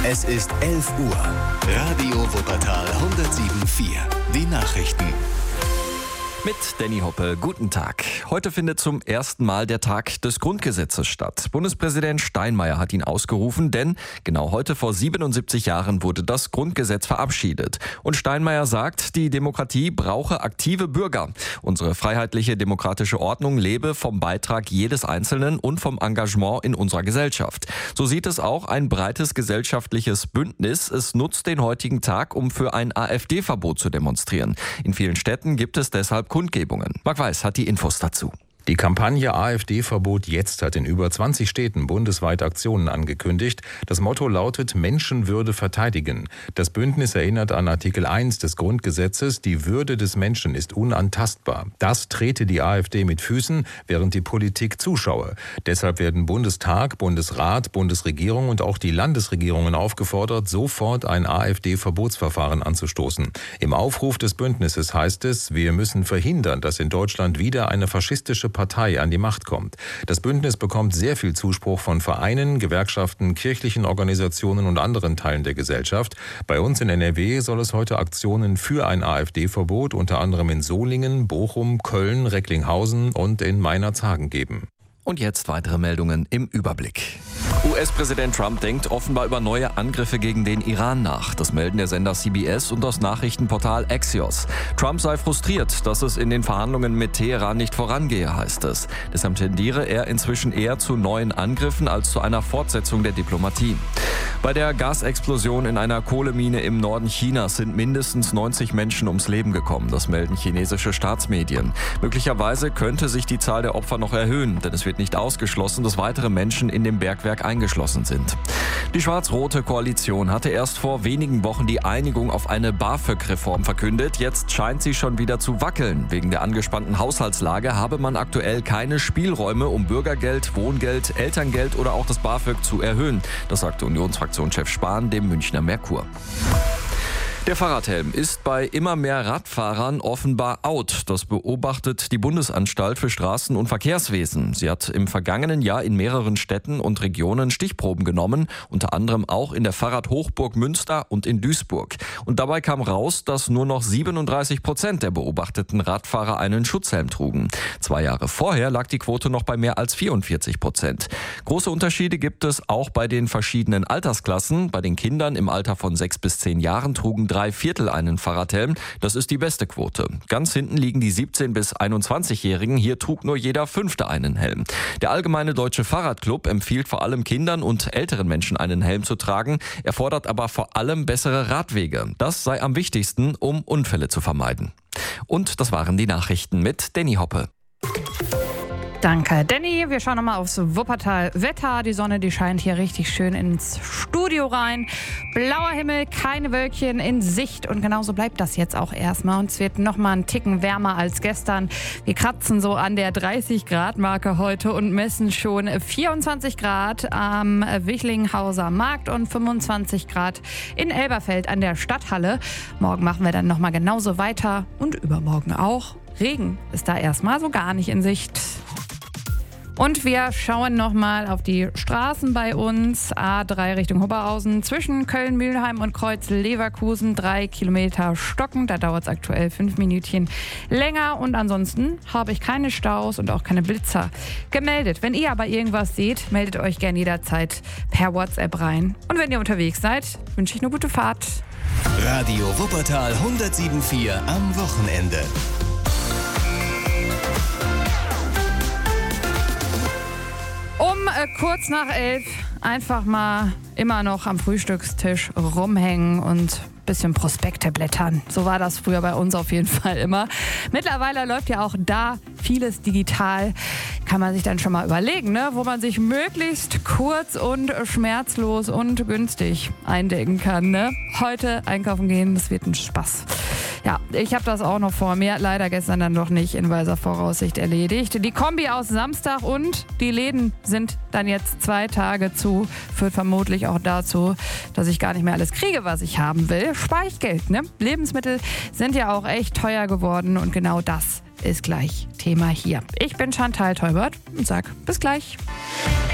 Es ist 11 Uhr. Radio Wuppertal 107.4. Die Nachrichten. Mit Danny Hoppe, guten Tag. Heute findet zum ersten Mal der Tag des Grundgesetzes statt. Bundespräsident Steinmeier hat ihn ausgerufen, denn genau heute vor 77 Jahren wurde das Grundgesetz verabschiedet. Und Steinmeier sagt, die Demokratie brauche aktive Bürger. Unsere freiheitliche demokratische Ordnung lebe vom Beitrag jedes Einzelnen und vom Engagement in unserer Gesellschaft. So sieht es auch ein breites gesellschaftliches Bündnis. Es nutzt den heutigen Tag, um für ein AfD-Verbot zu demonstrieren. In vielen Städten gibt es deshalb Kundgebungen. Marc Weiß hat die Infos dazu. Die Kampagne AfD-Verbot jetzt hat in über 20 Städten bundesweit Aktionen angekündigt. Das Motto lautet Menschenwürde verteidigen. Das Bündnis erinnert an Artikel 1 des Grundgesetzes, die Würde des Menschen ist unantastbar. Das trete die AfD mit Füßen, während die Politik zuschaue. Deshalb werden Bundestag, Bundesrat, Bundesregierung und auch die Landesregierungen aufgefordert, sofort ein AfD-Verbotsverfahren anzustoßen. Im Aufruf des Bündnisses heißt es, wir müssen verhindern, dass in Deutschland wieder eine faschistische Partei an die Macht kommt. Das Bündnis bekommt sehr viel Zuspruch von Vereinen, Gewerkschaften, kirchlichen Organisationen und anderen Teilen der Gesellschaft. Bei uns in NRW soll es heute Aktionen für ein AfD-Verbot unter anderem in Solingen, Bochum, Köln, Recklinghausen und in Meinerzhagen geben. Und jetzt weitere Meldungen im Überblick. US-Präsident Trump denkt offenbar über neue Angriffe gegen den Iran nach. Das melden der Sender CBS und das Nachrichtenportal Axios. Trump sei frustriert, dass es in den Verhandlungen mit Teheran nicht vorangehe, heißt es. Deshalb tendiere er inzwischen eher zu neuen Angriffen als zu einer Fortsetzung der Diplomatie. Bei der Gasexplosion in einer Kohlemine im Norden Chinas sind mindestens 90 Menschen ums Leben gekommen. Das melden chinesische Staatsmedien. Möglicherweise könnte sich die Zahl der Opfer noch erhöhen, denn es wird nicht ausgeschlossen, dass weitere Menschen in dem Bergwerk eingeschlossen sind. Die schwarz-rote Koalition hatte erst vor wenigen Wochen die Einigung auf eine BAföG-Reform verkündet. Jetzt scheint sie schon wieder zu wackeln. Wegen der angespannten Haushaltslage habe man aktuell keine Spielräume, um Bürgergeld, Wohngeld, Elterngeld oder auch das BAföG zu erhöhen. Das sagte Unionsfraktionschef Spahn dem Münchner Merkur. Der Fahrradhelm ist bei immer mehr Radfahrern offenbar out. Das beobachtet die Bundesanstalt für Straßen- und Verkehrswesen. Sie hat im vergangenen Jahr in mehreren Städten und Regionen Stichproben genommen, unter anderem auch in der Fahrradhochburg Münster und in Duisburg. Und dabei kam raus, dass nur noch 37% der beobachteten Radfahrer einen Schutzhelm trugen. 2 Jahre vorher lag die Quote noch bei mehr als 44%. Große Unterschiede gibt es auch bei den verschiedenen Altersklassen. Bei den Kindern im Alter von 6 bis 10 Jahren trugen 3/4 einen Fahrradhelm. Das ist die beste Quote. Ganz hinten liegen die 17- bis 21-Jährigen. Hier trug nur jeder 5. einen Helm. Der Allgemeine Deutsche Fahrradclub empfiehlt vor allem Kindern und älteren Menschen einen Helm zu tragen. Er fordert aber vor allem bessere Radwege. Das sei am wichtigsten, um Unfälle zu vermeiden. Und das waren die Nachrichten mit Danny Hoppe. Danke, Danny. Wir schauen nochmal aufs Wuppertal-Wetter. Die Sonne, die scheint hier richtig schön ins Studio rein. Blauer Himmel, keine Wölkchen in Sicht. Und genauso bleibt das jetzt auch erstmal. Und es wird nochmal einen Ticken wärmer als gestern. Wir kratzen so an der 30-Grad-Marke heute und messen schon 24 Grad am Wichlinghauser Markt und 25 Grad in Elberfeld an der Stadthalle. Morgen machen wir dann nochmal genauso weiter und übermorgen auch. Regen ist da erstmal so gar nicht in Sicht. Und wir schauen nochmal auf die Straßen bei uns. A3 Richtung Oberhausen zwischen Köln-Mülheim und Kreuz-Leverkusen 3 Kilometer stocken. Da dauert es aktuell 5 Minütchen länger. Und ansonsten habe ich keine Staus und auch keine Blitzer gemeldet. Wenn ihr aber irgendwas seht, meldet euch gerne jederzeit per WhatsApp rein. Und wenn ihr unterwegs seid, wünsche ich eine gute Fahrt. Radio Wuppertal 107.4 am Wochenende. Kurz nach 11 einfach mal immer noch am Frühstückstisch rumhängen und ein bisschen Prospekte blättern. So war das früher bei uns auf jeden Fall immer. Mittlerweile läuft ja auch da vieles digital. Kann man sich dann schon mal überlegen, ne? Wo man sich möglichst kurz und schmerzlos und günstig eindecken kann. Ne? Heute einkaufen gehen, das wird ein Spaß. Ja, ich habe das auch noch vor mir. Leider gestern dann noch nicht in weiser Voraussicht erledigt. Die Kombi aus Samstag und die Läden sind dann jetzt 2 Tage zu. Führt vermutlich auch dazu, dass ich gar nicht mehr alles kriege, was ich haben will. Spare ich Geld, ne? Lebensmittel sind ja auch echt teuer geworden und genau das ist gleich Thema hier. Ich bin Chantal Teubert und sag bis gleich.